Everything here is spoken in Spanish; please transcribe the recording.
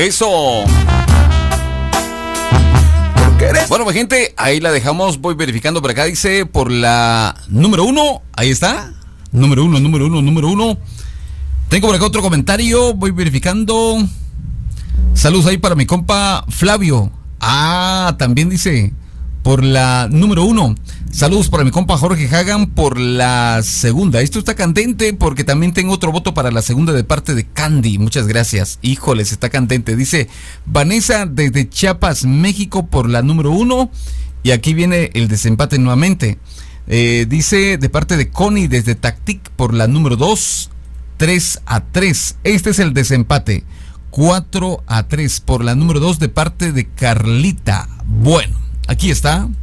Eso. Bueno, pues, gente, ahí la dejamos. Voy verificando por acá. Dice por la número 1. Ahí está. Número uno. Tengo por acá otro comentario. Voy verificando. Saludos ahí para mi compa Flavio. También dice por la número 1. Saludos para mi compa Jorge Hagan por la segunda. Esto está candente porque también tengo otro voto para la segunda de parte de Candy. Muchas gracias. Híjoles, está candente. Dice Vanessa desde Chiapas, México por la número 1. Y aquí viene el desempate nuevamente. Dice de parte de Connie desde Tactic por la número 2. 3-3. Este es el desempate. 4-3 por la número 2 de parte de Carlita. Bueno, aquí está.